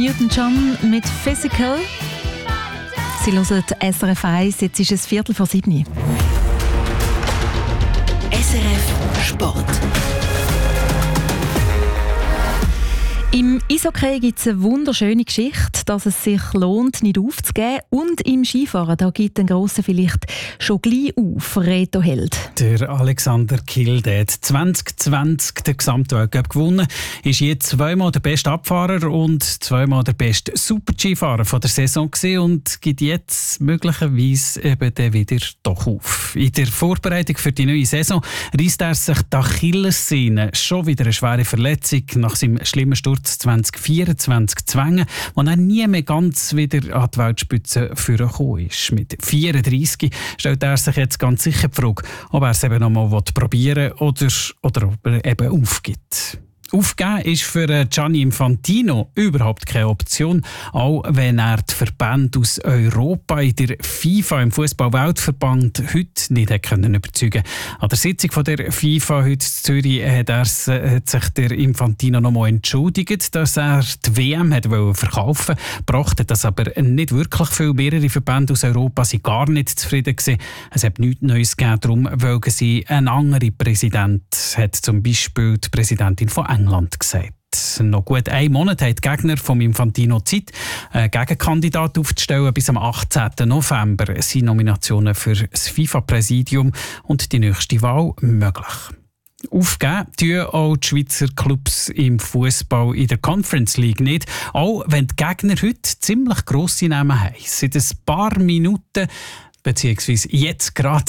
Newton John mit «Physical». Sie hören SRF 1, jetzt ist es 6:45. SRF Sport. Im Eishockey gibt es eine wunderschöne Geschichte, dass es sich lohnt, nicht aufzugeben. Und im Skifahren, da gibt ein Grosser vielleicht schon gleich auf, Reto Held. Der Alexander Kilde hat 2020 den Gesamtweltcup gewonnen, ist jetzt zweimal der beste Abfahrer und zweimal der beste Super-G-Fahrer der Saison gewesen und gibt jetzt möglicherweise eben dann wieder doch auf. In der Vorbereitung für die neue Saison reißt er sich die Achillessehne, schon wieder eine schwere Verletzung nach seinem schlimmen Sturz 2024 zwängen, wo er nie mehr ganz wieder an die Weltspitze gekommen ist. Mit 34 stellt er sich jetzt ganz sicher die Frage, ob er es eben noch mal probieren will oder ob er eben aufgibt. Aufgeben ist für Gianni Infantino überhaupt keine Option, auch wenn er die Verbände aus Europa in der FIFA, im Fußball-Weltverband, heute nicht überzeugen konnte. An der Sitzung von der FIFA heute in Zürich hat sich der Infantino noch mal entschuldigt, dass er die WM verkaufen wollte, brachte das aber nicht wirklich viel. Mehrere Verbände aus Europa waren gar nicht zufrieden gewesen. Es hat nichts Neues gegeben, darum wollten sie einen anderen Präsident, hat zum Beispiel die Präsidentin von England gesagt. Noch gut einen Monat haben die Gegner vom Infantino Zeit, einen Gegenkandidat aufzustellen. Bis am 18. November sind Nominationen für das FIFA-Präsidium und die nächste Wahl möglich. Aufgeben tun auch die Schweizer Clubs im Fußball in der Conference League nicht, auch wenn die Gegner heute ziemlich grosse Namen haben. Seit ein paar Minuten beziehungsweise jetzt gerade,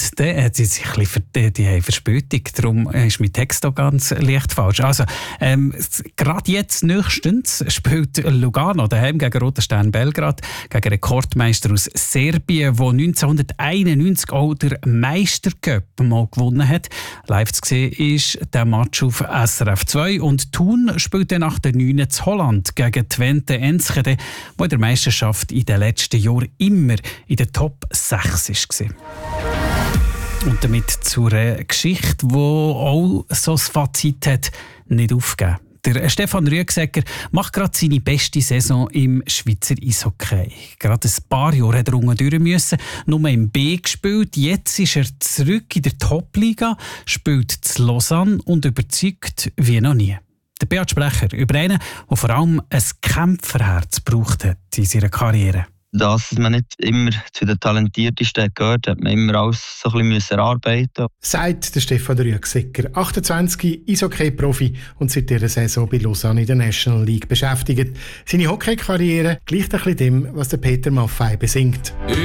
die haben Verspätung, darum ist mein Text auch ganz leicht falsch. Also, gerade jetzt nächstens spielt Lugano daheim gegen Roter Stern Belgrad, gegen Rekordmeister aus Serbien, der 1991 auch den Meistercup mal gewonnen hat. Live zu sehen ist der Match auf SRF 2 und Thun spielt dann nach der 9. zu Holland gegen Twente Enschede, wo in der Meisterschaft in den letzten Jahren immer in der Top 6 war. Und damit zur Geschichte, die auch so ein Fazit hat, nicht aufgeben. Der Stefan Rüegsegger macht gerade seine beste Saison im Schweizer Eishockey. Gerade ein paar Jahre hat er durch müssen, nur im B gespielt. Jetzt ist er zurück in der Top-Liga, spielt zu Lausanne und überzeugt wie noch nie. Der Beat Sprecher über einen, der vor allem ein Kämpferherz gebraucht hat in seiner Karriere. Dass man nicht immer zu den Talentiertesten gehört, hat man immer alles so ein bisschen erarbeiten. Sagt der Stefan Rüegsegger, 28, Eishockey-Profi und seit dieser Saison bei Lausanne in der National League beschäftigt. Seine Hockey-Karriere gleicht ein bisschen dem, was der Peter Maffay besingt.